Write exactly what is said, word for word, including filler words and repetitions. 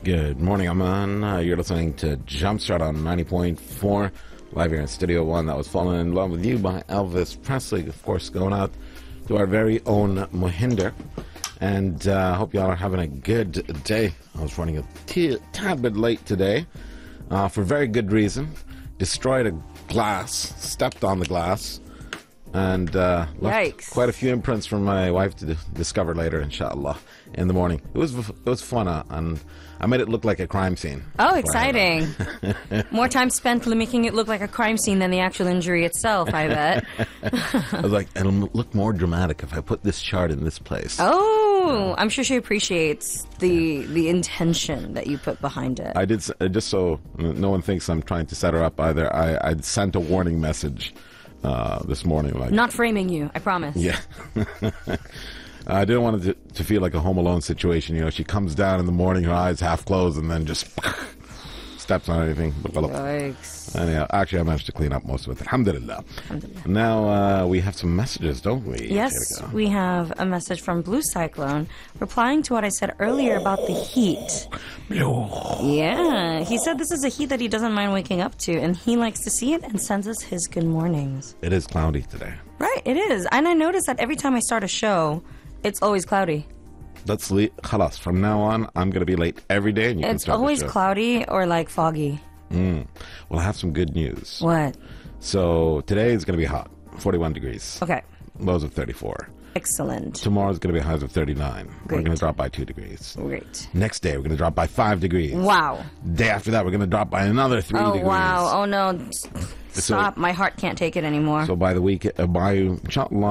Good morning, Aman. Uh, you're listening to Jumpstart on ninety point four, live here in Studio One. That was Falling in Love with You by Elvis Presley. Of course, going out to our very own Mohinder. And I uh, hope y'all are having a good day. I was running a t- tad bit late today uh, for very good reason. Destroyed a glass, stepped on the glass, and uh, left Yikes. quite a few imprints for my wife to d- discover later, inshallah, in the morning. It was it was fun, uh, and I made it look like a crime scene. Oh, exciting. More time spent making it look like a crime scene than the actual injury itself, I bet. I was like, it'll look more dramatic if I put this chart in this place. Oh, yeah. I'm sure she appreciates the the intention that you put behind it. I did, uh, just so no one thinks I'm trying to set her up either, I, I sent a warning message uh, this morning. Like, Not framing you, I promise. Yeah. I didn't want it to, to feel like a Home Alone situation. You know, she comes down in the morning, her eyes half closed, and then just steps on anything. Yikes. Anyhow, actually, I managed to clean up most of it. Alhamdulillah. Alhamdulillah. Now, uh, we have some messages, don't we? Yes, Here we go. we have a message from Blue Cyclone replying to what I said earlier about the heat. Yeah, he said this is a heat that he doesn't mind waking up to, and he likes to see it and sends us his good mornings. It is cloudy today. Right, it is. And I notice that every time I start a show, it's always cloudy. That's le- khalas. From now on, I'm going to be late every day. And you can It's start the always show. cloudy or like foggy. Mm. Well, I have some good news. What? So today is going to be hot, forty-one degrees. Okay, Lows of thirty-four. excellent. Tomorrow's going to be highs of thirty-nine. We're Great. going to drop by two degrees. Great. Next day, we're going to drop by five degrees. Wow. Day after that, we're going to drop by another three Oh, degrees. wow. Oh, no. Stop. My heart can't take it anymore. So by the week, uh, by inshallah,